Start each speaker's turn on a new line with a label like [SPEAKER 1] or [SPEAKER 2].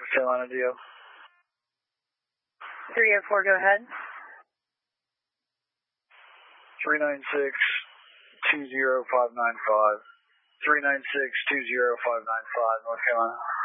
[SPEAKER 1] Carolina Dio.
[SPEAKER 2] 304, go ahead.
[SPEAKER 1] 396-20595. 396-20595, North Carolina.